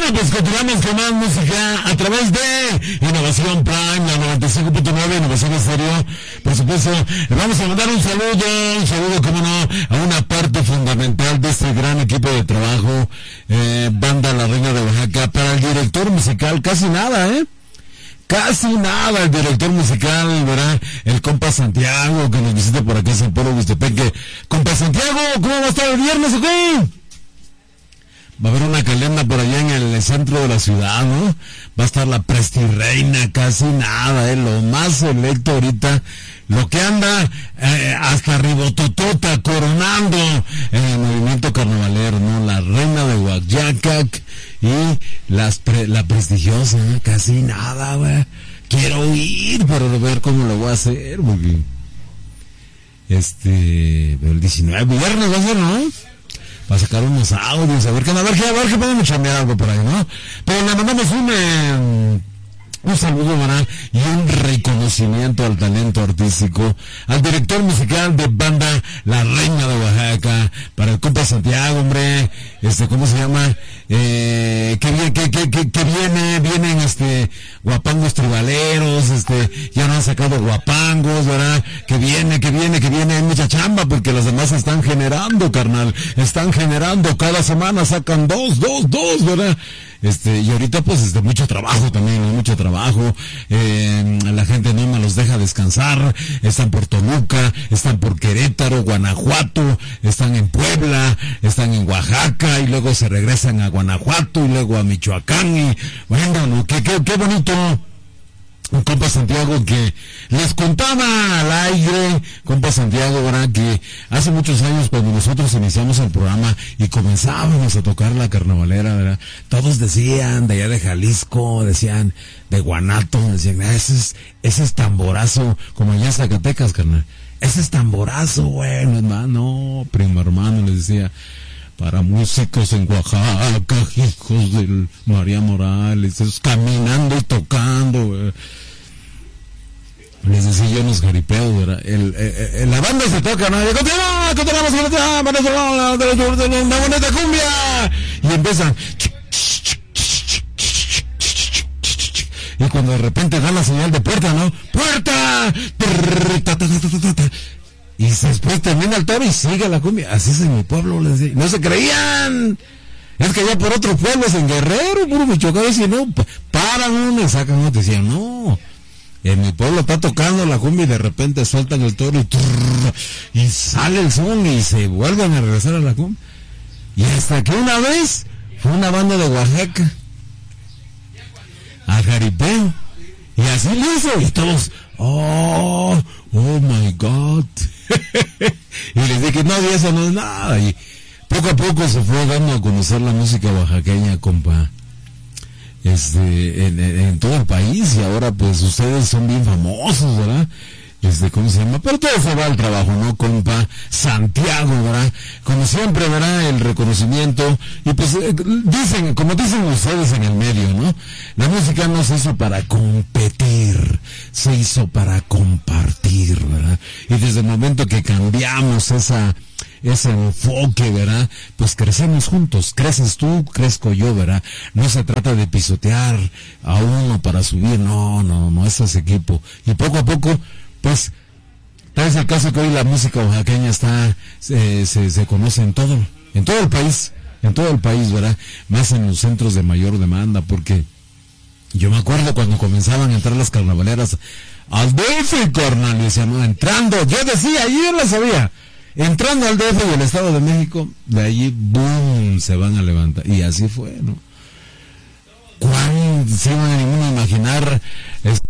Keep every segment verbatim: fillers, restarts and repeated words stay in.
pues continuamos con más música a través de Innovación Prime, la noventa y cinco punto nueve, Innovación Estéreo. Por supuesto, vamos a mandar un saludo, un saludo, como no, a una parte fundamental de este gran equipo de trabajo, eh, Banda La Reina de Oaxaca, para el director musical, casi nada, ¿eh? Casi nada, el director musical, ¿verdad? El compa Santiago, que nos visita por aquí en San Pedro Huixtepeque. Compa Santiago, ¿cómo va a estar el viernes, ok? Va a haber una calenda por allá en el centro de la ciudad, ¿no? Va a estar la Prestireina, casi nada, ¿eh? Lo más selecto ahorita, lo que anda eh, hasta Ribototota, coronando el movimiento carnavalero, ¿no? La Reina de Huayacac y las pre, la prestigiosa, ¿eh? Casi nada, güey. Quiero ir, pero ver cómo lo voy a hacer, porque este, el diecinueve, viernes va a ser, ¿no? Va a sacar unos audios, a ver qué, a ver qué, a ver qué podemos chambear algo por ahí, ¿no? Pero le mandamos un, eh, un saludo, ¿verdad? Y un reconocimiento al talento artístico, al director musical de Banda La Reina de Oaxaca, para el compa Santiago, hombre, este, ¿cómo se llama? Eh, que, viene, que, que, que, que viene, vienen, este, guapangos tribaleros, este, ya no han sacado guapangos, ¿verdad? Que viene, que viene, que viene, hay mucha chamba, porque los demás están generando, carnal, están generando, cada semana sacan dos, dos, dos, ¿verdad? Este, y ahorita pues este, mucho trabajo también, mucho trabajo, eh, la gente no me los deja descansar, están por Toluca, están por Querétaro, Guanajuato, están en Puebla, están en Oaxaca, y luego se regresan a Guanajuato, y luego a Michoacán, y bueno, ¿no? qué, qué, qué bonito. Un compa Santiago que les contaba al aire, compa Santiago, ¿verdad? Que hace muchos años cuando nosotros iniciamos el programa y comenzábamos a tocar la carnavalera, ¿verdad? Todos decían de allá de Jalisco, decían de Guanato, decían, ese es, ese es tamborazo, como allá en Zacatecas, carnal. Ese es tamborazo, bueno, hermano, primo hermano, les decía. Para músicos en Oaxaca, hijos del María Morales, es caminando y tocando, güey. Les decía yo en los jaripeos, ¿verdad? El, el, el, la banda se toca, ¿no? Y continúa, continuamos con la bonita cumbia. Y empiezan. Y cuando de repente da la señal de puerta, ¿no? ¡Puerta! Y después termina el toro y sigue la cumbia. Así es en mi pueblo, les decía. No se creían. Es que ya por otros pueblos en Guerrero, puro Michoacán, decían, no, paran uno y sacan uno. Decían, no. En mi pueblo está tocando la cumbia y de repente sueltan el toro y, trrr, y sale el son y se vuelven a regresar a la cumbia. Y hasta que una vez fue una banda de Oaxaca al jaripeo. Y así lo hizo. Y todos, oh, oh my God. Y les dije, no, y eso no es nada. Y poco a poco se fue dando a conocer la música oaxaqueña, compa. Este, en, en, en todo el país, y ahora pues ustedes son bien famosos, ¿verdad? Este, ¿cómo se llama? Pero todo se va al trabajo, ¿no, compa? Santiago, ¿verdad? Como siempre, ¿verdad? El reconocimiento, y pues eh, dicen, como dicen ustedes en el medio, ¿no? La música no se hizo para competir, se hizo para compartir, ¿verdad? Y desde el momento que cambiamos esa, ese enfoque, ¿verdad? Pues crecemos juntos, creces tú, crezco yo, ¿verdad? No se trata de pisotear a uno para subir, no, no, no, eso es equipo. Y poco a poco, pues, tal es el caso que hoy la música oaxaqueña está, eh, se, se conoce en todo, en todo el país, en todo el país, ¿verdad? Más en los centros de mayor demanda, porque yo me acuerdo cuando comenzaban a entrar las carnavaleras al D F, carnal, y decían, no, entrando, yo decía, yo la sabía, entrando al D F y el Estado de México, de allí, boom, se van a levantar, y así fue, ¿no? ¿Cuán se iban a imaginar es,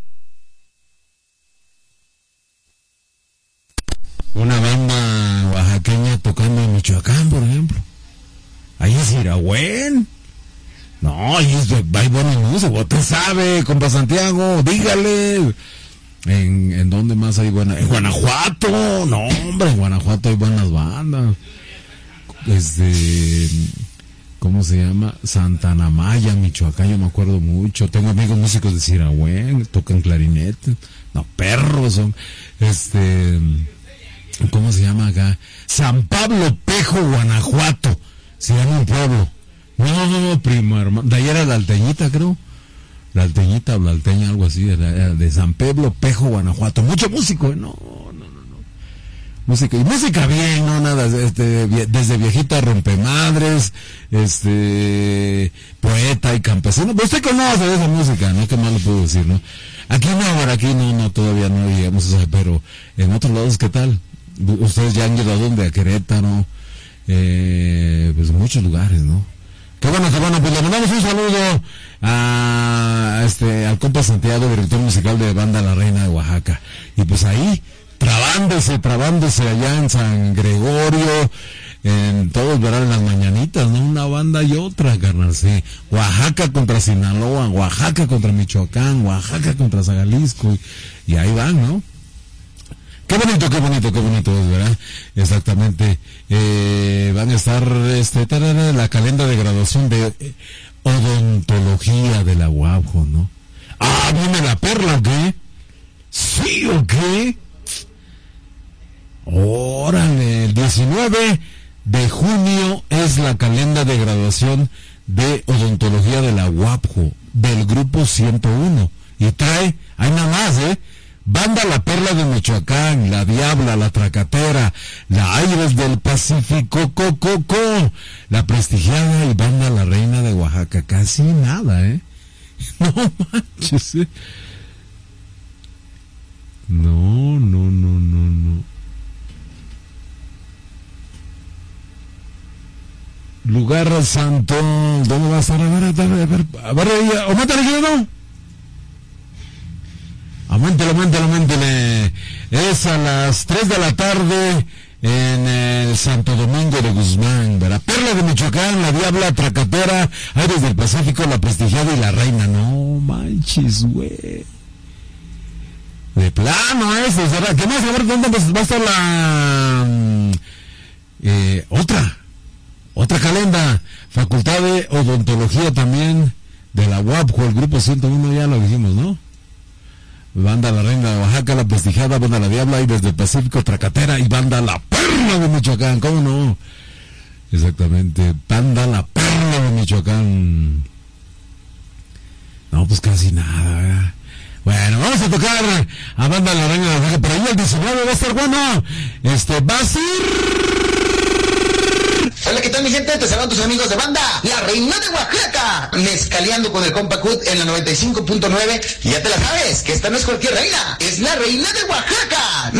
una banda oaxaqueña tocando en Michoacán, por ejemplo? Ahí es Iragüen. No, ahí es de hay buena música, usted sabe, compa Santiago, dígale. ¿En, en dónde más hay buena? En Guanajuato, no, hombre, en Guanajuato hay buenas bandas. Este, ¿cómo se llama? Santana Maya, Michoacán, yo me acuerdo mucho. Tengo amigos músicos de Siragüen, tocan clarinete. No, perros son. Este, ¿cómo se llama acá? San Pablo Pejo, Guanajuato. Se llama un pueblo. No, no, hermano, primo hermano. De ahí era la alteñita, creo. La alteñita o la alteña, algo así. Era, era de San Pedro, Pejo, Guanajuato. Mucho músico, ¿eh? No, no, no, no. Música, y música bien, no nada, este, desde viejita rompemadres, este, poeta y campesino. Pues usted conoce esa música, ¿no? Qué más lo puedo decir, ¿no? Aquí no, ahora aquí no, no, todavía no llegamos a eso, pero en otros lados, ¿qué tal? Ustedes ya han ido a dónde, a Querétaro, eh, pues muchos lugares, ¿no? Qué bueno, qué bueno, pues le mandamos un saludo a este, al compa Santiago, director musical de banda La Reina de Oaxaca. Y pues ahí, trabándose, trabándose allá en San Gregorio, en todos, ¿verdad? En las mañanitas, ¿no? Una banda y otra, carnal, sí. Oaxaca contra Sinaloa, Oaxaca contra Michoacán, Oaxaca contra Jalisco, y, y ahí van, ¿no? Qué bonito, qué bonito, qué bonito es, ¿verdad? Exactamente. Eh, van a estar, este, tarara, la calenda de graduación de eh, odontología de la U A B J O, ¿no? Ah, ¿viene la perla o qué? ¿Sí o qué? Órale, el diecinueve de junio es la calenda de graduación de odontología de la U A B J O, del grupo ciento uno. Y trae, hay nada más, ¿eh? Banda La Perla de Michoacán, La Diabla, La Tracatera, La Aires del Pacífico, Cococo, La Prestigiada y Banda La Reina de Oaxaca. Casi nada, ¿eh? No manches, ¿eh? No, no, no, no, no. Lugar santo, ¿dónde va a estar? A ver, a ver, a ver, a ver, a ver, a ver, Auméntele, auméntele, auméntele. Es a las tres de la tarde en el Santo Domingo de Guzmán, ¿verdad? Perla de Michoacán, La Diabla, Tracatera, Aires del Pacífico, La Prestigiada y La Reina. No manches, güey. De plano, eso, ¿verdad? ¿Qué más? A ver, ¿dónde va a estar la... Eh, otra, otra calenda? Facultad de Odontología también de la U A B J O, el grupo ciento uno, ya lo dijimos, ¿no? Banda La Reina de Oaxaca, La Prestigiada, Banda La Diabla, Aires del Pacífico, Tracatera y Banda La Perla de Michoacán. ¿Cómo no? Exactamente, Banda La Perla de Michoacán. No, pues casi nada, ¿verdad? Bueno, vamos a tocar a Banda La Reina de Oaxaca. Por ahí el diecinueve va a estar bueno. Este, va a ser... Hola, ¿qué tal, mi gente? Te saludan tus amigos de banda La Reina de Oaxaca, mezcaleando con el compa Cut en la noventa y cinco punto nueve. Y ya te la sabes, que esta no es cualquier reina, es la Reina de Oaxaca.